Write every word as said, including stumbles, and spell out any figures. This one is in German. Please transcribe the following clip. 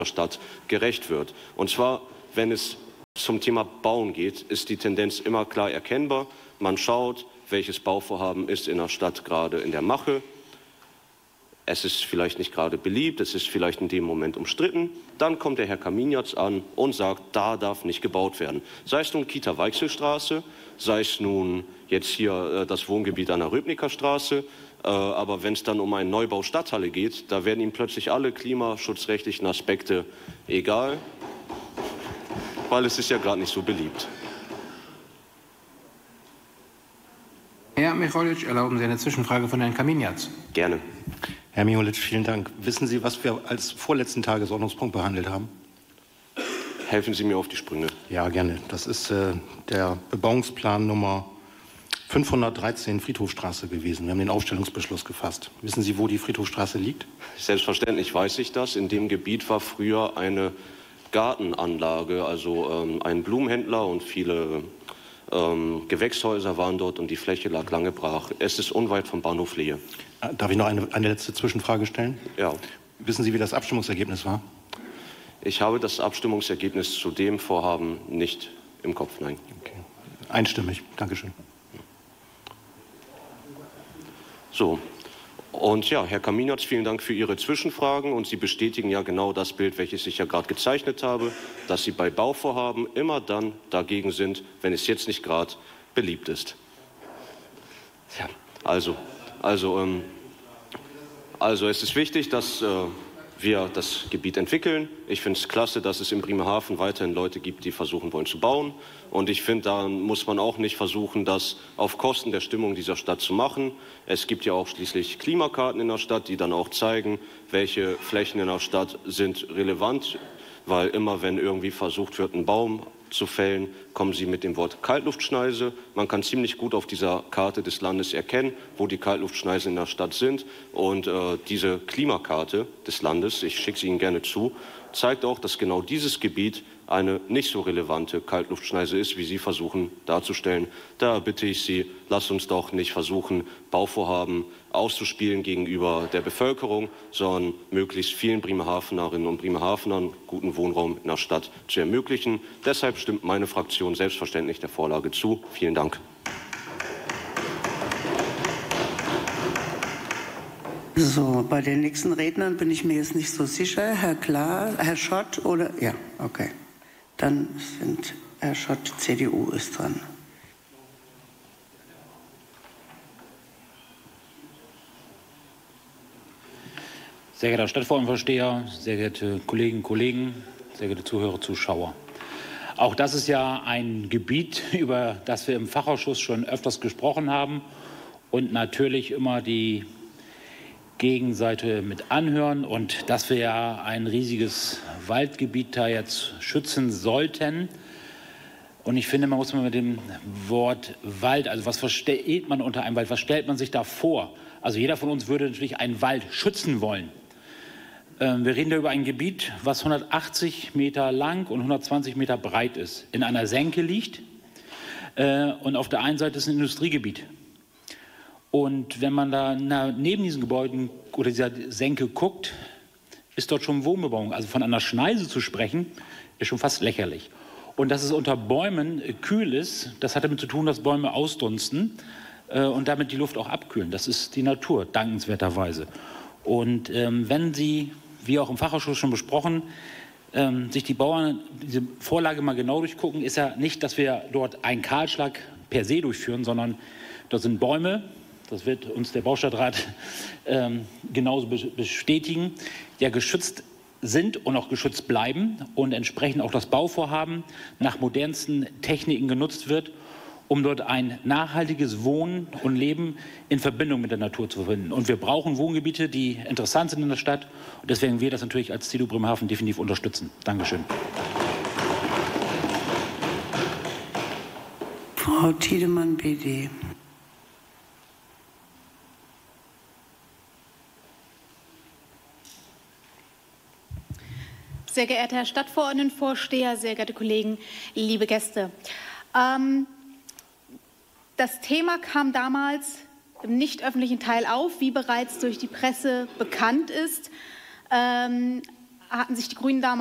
Stadt gerecht wird. Und zwar, wenn es zum Thema Bauen geht, ist die Tendenz immer klar erkennbar. Man schaut, welches Bauvorhaben ist in der Stadt gerade in der Mache. Es ist vielleicht nicht gerade beliebt, es ist vielleicht in dem Moment umstritten. Dann kommt der Herr Kaminatz an und sagt, da darf nicht gebaut werden. Sei es nun Kita-Weichselstraße, sei es nun jetzt hier äh, das Wohngebiet an der Röbniker Straße. Äh, aber wenn es dann um einen Neubau Stadthalle geht, da werden ihm plötzlich alle klimaschutzrechtlichen Aspekte egal, weil es ist ja gerade nicht so beliebt. Herr Micholic, erlauben Sie eine Zwischenfrage von Herrn Kaminatz? Gerne. Herr Micholic, vielen Dank. Wissen Sie, was wir als vorletzten Tagesordnungspunkt behandelt haben? Helfen Sie mir auf die Sprünge. Ja, gerne. Das ist äh, der Bebauungsplan Nummer fünfhundertdreizehn Friedhofstraße gewesen. Wir haben den Aufstellungsbeschluss gefasst. Wissen Sie, wo die Friedhofstraße liegt? Selbstverständlich weiß ich das. In dem Gebiet war früher eine Gartenanlage, also ähm, ein Blumenhändler und viele ähm, Gewächshäuser waren dort und die Fläche lag lange brach. Es ist unweit vom Bahnhof Lehe. Darf ich noch eine, eine letzte Zwischenfrage stellen? Ja. Wissen Sie, wie das Abstimmungsergebnis war? Ich habe das Abstimmungsergebnis zu dem Vorhaben nicht im Kopf, nein. Okay. Einstimmig. Dankeschön. So. Und ja, Herr Kaminatz, vielen Dank für Ihre Zwischenfragen. Und Sie bestätigen ja genau das Bild, welches ich ja gerade gezeichnet habe, dass Sie bei Bauvorhaben immer dann dagegen sind, wenn es jetzt nicht gerade beliebt ist. Ja, also, also, ähm, also es ist wichtig, dass äh, wir das Gebiet entwickeln. Ich finde es klasse, dass es in Bremerhaven weiterhin Leute gibt, die versuchen wollen zu bauen. Und ich finde, da muss man auch nicht versuchen, das auf Kosten der Stimmung dieser Stadt zu machen. Es gibt ja auch schließlich Klimakarten in der Stadt, die dann auch zeigen, welche Flächen in der Stadt sind relevant. Weil immer, wenn irgendwie versucht wird, einen Baum zu fällen, kommen Sie mit dem Wort Kaltluftschneise. Man kann ziemlich gut auf dieser Karte des Landes erkennen, wo die Kaltluftschneisen in der Stadt sind. Und äh, diese Klimakarte des Landes, ich schicke sie Ihnen gerne zu, zeigt auch, dass genau dieses Gebiet eine nicht so relevante Kaltluftschneise ist, wie Sie versuchen darzustellen. Da bitte ich Sie, lasst uns doch nicht versuchen, Bauvorhaben auszuspielen gegenüber der Bevölkerung, sondern möglichst vielen Bremerhavenerinnen und Bremerhavenern guten Wohnraum in der Stadt zu ermöglichen. Deshalb stimmt meine Fraktion selbstverständlich der Vorlage zu. Vielen Dank. So, bei den nächsten Rednern bin ich mir jetzt nicht so sicher. Herr Klar, Herr Schott oder? Ja, okay. Dann sind Herr Schott, C D U, ist dran. Sehr geehrter Stadtverordnetenvorsteher, sehr geehrte Kolleginnen und Kollegen, sehr geehrte Zuhörer, Zuschauer. Auch das ist ja ein Gebiet, über das wir im Fachausschuss schon öfters gesprochen haben und natürlich immer die Gegenseite mit anhören und dass wir ja ein riesiges Waldgebiet da jetzt schützen sollten. Und ich finde, man muss mal mit dem Wort Wald, also was versteht man unter einem Wald, was stellt man sich da vor? Also jeder von uns würde natürlich einen Wald schützen wollen. Ähm, wir reden da über ein Gebiet, was hundertachtzig Meter lang und hundertzwanzig Meter breit ist, in einer Senke liegt äh, und auf der einen Seite ist ein Industriegebiet. Und wenn man da na, neben diesen Gebäuden oder dieser Senke guckt, ist dort schon Wohnbebauung. Also von einer Schneise zu sprechen, ist schon fast lächerlich. Und dass es unter Bäumen äh, kühl ist, das hat damit zu tun, dass Bäume ausdunsten äh, und damit die Luft auch abkühlen. Das ist die Natur, dankenswerterweise. Und ähm, wenn Sie, wie auch im Fachausschuss schon besprochen, ähm, sich die Bauern diese Vorlage mal genau durchgucken, ist ja nicht, dass wir dort einen Kahlschlag per se durchführen, sondern dort sind Bäume, das wird uns der Baustadtrat ähm, genauso bestätigen, die ja geschützt sind und auch geschützt bleiben und entsprechend auch das Bauvorhaben nach modernsten Techniken genutzt wird, um dort ein nachhaltiges Wohnen und Leben in Verbindung mit der Natur zu finden. Und wir brauchen Wohngebiete, die interessant sind in der Stadt. Und deswegen wir das natürlich als C D U Bremerhaven definitiv unterstützen. Dankeschön. Frau Tiedemann, B D. Sehr geehrter Herr Stadtverordnetenvorsteher, sehr geehrte Kollegen, liebe Gäste. Ähm, das Thema kam damals im nicht öffentlichen Teil auf, wie bereits durch die Presse bekannt ist, ähm, hatten sich die Grünen damals